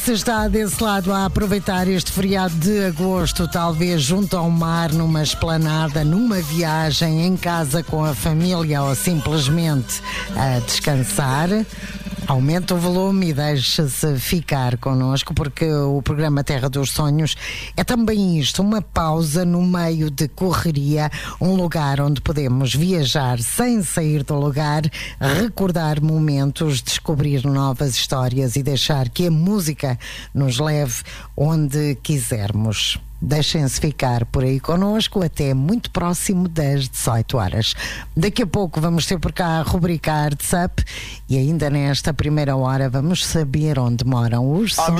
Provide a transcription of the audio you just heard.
Se está desse lado a aproveitar este feriado de agosto, talvez junto ao mar, numa esplanada, numa viagem, em casa com a família ou simplesmente a descansar, aumente o volume e deixe-se ficar connosco, porque o programa Terra dos Sonhos é também isto, uma pausa no meio de correria, um lugar onde podemos viajar sem sair do lugar, recordar momentos, descobrir novas histórias e deixar que a música nos leve onde quisermos. Deixem-se ficar por aí connosco até muito próximo das 18 horas. Daqui a pouco vamos ter por cá a rubrica Arts Up e ainda nesta primeira hora vamos saber onde moram os sonhos.